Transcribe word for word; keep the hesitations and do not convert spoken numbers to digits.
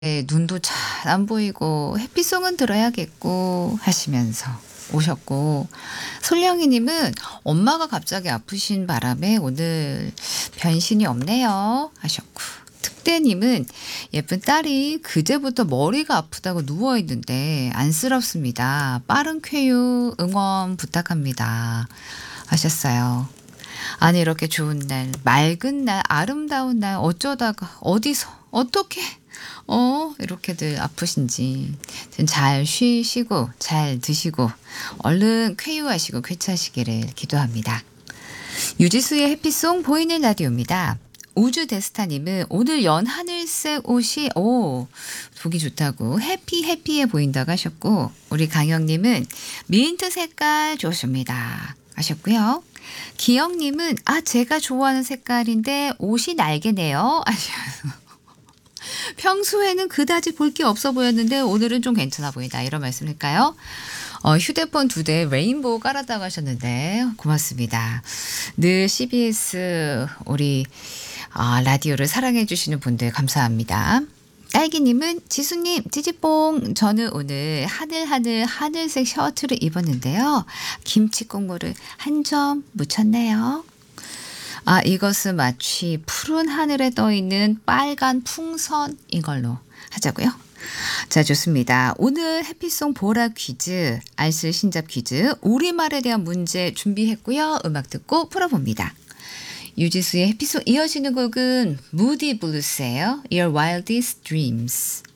네, 눈도 잘 안 보이고 햇빛송은 들어야겠고 하시면서 오셨고, 솔령이 님은 엄마가 갑자기 아프신 바람에 오늘 변신이 없네요 하셨고, 특대 님은 예쁜 딸이 그제부터 머리가 아프다고 누워 있는데 안쓰럽습니다. 빠른 쾌유 응원 부탁합니다 하셨어요. 아니, 이렇게 좋은 날, 맑은 날, 아름다운 날 어쩌다가 어디서 어떻게 어 이렇게들 아프신지 좀 잘 쉬시고 잘 드시고 얼른 쾌유하시고 쾌차하시기를 기도합니다. 유지수의 해피송 보이는 라디오입니다. 우주 데스타님은 오늘 연 하늘색 옷이 오 보기 좋다고 해피 해피해 보인다고 하셨고, 우리 강영님은 민트 색깔 좋습니다 하셨고요. 기영님은 아 제가 좋아하는 색깔인데 옷이 날개네요 하셔서 평소에는 그다지 볼 게 없어 보였는데 오늘은 좀 괜찮아 보인다 이런 말씀일까요? 어, 휴대폰 두 대 레인보우 깔았다고 하셨는데 고맙습니다. 늘 씨비에스 우리 아, 라디오를 사랑해 주시는 분들 감사합니다. 딸기님은 지수님 찌찌뽕, 저는 오늘 하늘하늘 하늘색 셔츠를 입었는데요. 김치 국물을 한 점 묻혔네요. 아, 이것은 마치 푸른 하늘에 떠 있는 빨간 풍선인 걸로 하자고요. 자, 좋습니다. 오늘 해피송 보라 퀴즈, 알쓸 신잡 퀴즈, 우리말에 대한 문제 준비했고요. 음악 듣고 풀어봅니다. 유지수의 해피송 이어지는 곡은 무디 블루스예요. Your Wildest Dreams.